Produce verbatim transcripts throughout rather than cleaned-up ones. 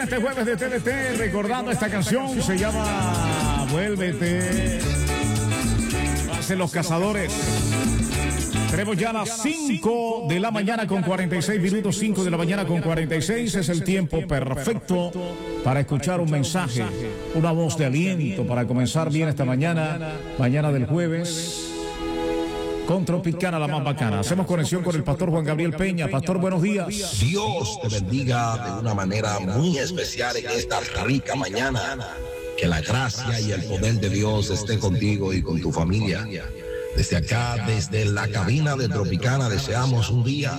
este jueves de T V T, recordando esta canción, se llama Vuélvete. Hacen Los Cazadores. Tenemos ya las cinco de la mañana con cuarenta y seis minutos, cinco de la mañana con cuarenta y seis. Es el tiempo perfecto para escuchar un mensaje, una voz de aliento para comenzar bien esta mañana, mañana del jueves, con Tropicana, la más bacana. Hacemos conexión con el pastor Juan Gabriel Peña. Pastor, buenos días. Dios te bendiga de una manera muy especial en esta rica mañana. Que la gracia y el poder de Dios esté contigo y con tu familia. Desde acá, desde la cabina de Tropicana, deseamos un día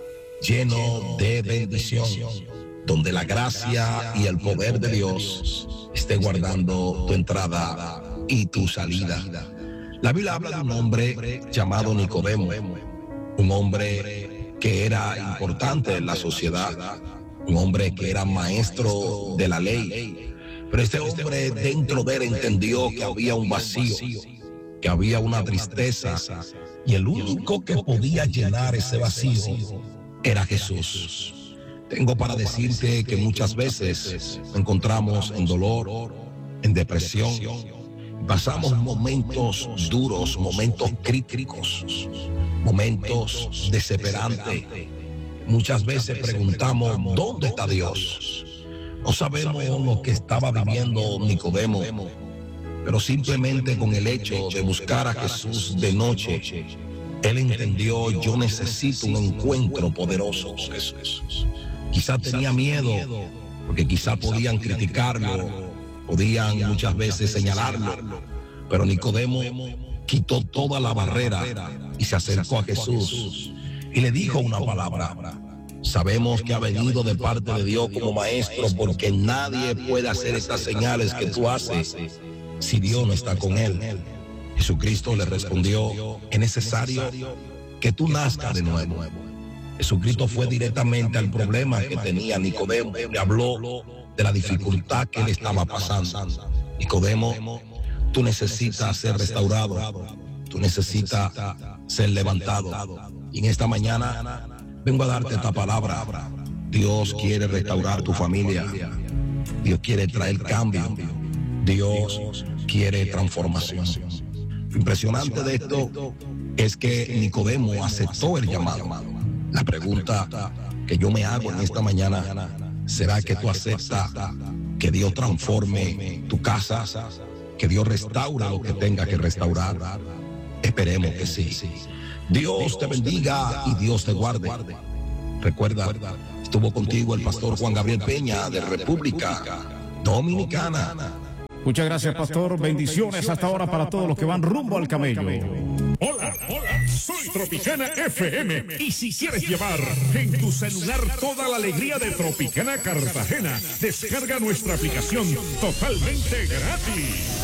lleno de bendición, donde la gracia y el poder de Dios esté guardando tu entrada y tu salida. La Biblia habla de un hombre llamado Nicodemo, un hombre que era importante en la sociedad, un hombre que era maestro de la ley, pero este hombre dentro de él entendió que había un vacío, que había una tristeza, y el único que podía llenar ese vacío era Jesús. Tengo para decirte que muchas veces nos encontramos en dolor, en depresión, pasamos momentos duros, momentos críticos, momentos desesperantes. Muchas veces preguntamos, ¿dónde está Dios? No sabemos lo que estaba viviendo Nicodemo, pero simplemente con el hecho de buscar a Jesús de noche, él entendió, yo necesito un encuentro poderoso con Jesús. Quizá tenía miedo, porque quizá podían criticarlo, podían muchas veces señalarlo, pero Nicodemo quitó toda la barrera y se acercó a Jesús y le dijo una palabra. Sabemos que ha venido de parte de Dios como maestro, porque nadie puede hacer estas señales que tú haces si Dios no está con él. Jesucristo le respondió, es necesario que tú nazcas de nuevo. Jesucristo fue directamente al problema que tenía Nicodemo, le habló de la dificultad que él estaba pasando. Nicodemo, tú necesitas ser restaurado, tú necesitas ser levantado. Y en esta mañana vengo a darte esta palabra. Dios quiere restaurar tu familia, Dios quiere traer cambio, Dios quiere transformación. Lo impresionante de esto es que Nicodemo aceptó el llamado. La pregunta que yo me hago en esta mañana, ¿será que tú aceptas que Dios transforme tu casa, que Dios restaura lo que tenga que restaurar? Esperemos que sí. Dios te bendiga y Dios te guarde. Recuerda, estuvo contigo el pastor Juan Gabriel Peña de República Dominicana. Muchas gracias, pastor. Bendiciones hasta ahora para todos los que van rumbo al camello. Hola, hola, soy Tropicana F M. Y si quieres llevar en tu celular toda la alegría de Tropicana Cartagena, descarga nuestra aplicación totalmente gratis.